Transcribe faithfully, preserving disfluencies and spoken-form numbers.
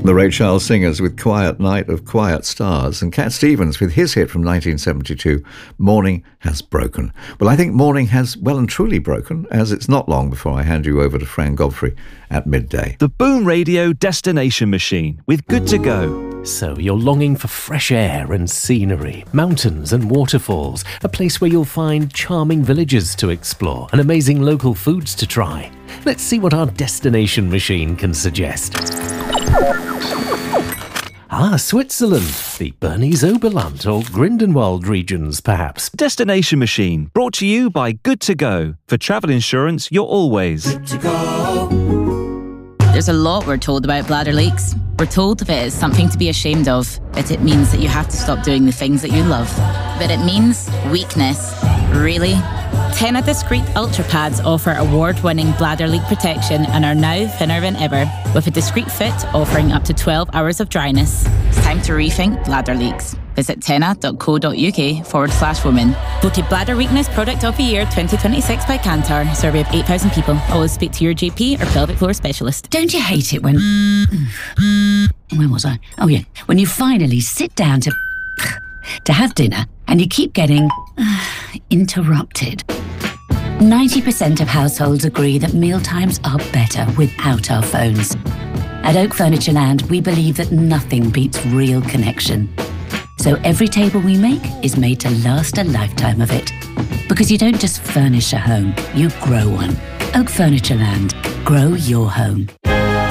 The Ray Charles Singers with Quiet Night of Quiet Stars, and Cat Stevens with his hit from nineteen seventy-two, Morning Has Broken. Well, I think morning has well and truly broken, as it's not long before I hand you over to Fran Godfrey at midday. The Boom Radio Destination Machine with Good to Go. So you're longing for fresh air and scenery, mountains and waterfalls, a place where you'll find charming villages to explore and amazing local foods to try. Let's see what our destination machine can suggest. Ah, Switzerland, the Bernese Oberland or Grindelwald regions, perhaps. Destination Machine, brought to you by Good to Go. For travel insurance, you're always good to go. There's a lot we're told about bladder leaks. We're told if it is something to be ashamed of, that it means that you have to stop doing the things that you love. But it means weakness. Really? Tena Discreet Ultra Pads offer award-winning bladder leak protection and are now thinner than ever, with a discreet fit offering up to twelve hours of dryness. It's time to rethink bladder leaks. Visit tena.co.uk forward slash women. Voted Bladder Weakness Product of the Year twenty twenty-six by Kantar. Survey of eight thousand people. Always speak to your G P or pelvic floor specialist. Don't you hate it when... Where was I? Oh yeah. When you finally sit down to... to have dinner and you keep getting... interrupted. ninety percent of households agree that mealtimes are better without our phones. At Oak Furniture Land, we believe that nothing beats real connection. So every table we make is made to last a lifetime of it. Because you don't just furnish a home, you grow one. Oak Furniture Land. Grow your home.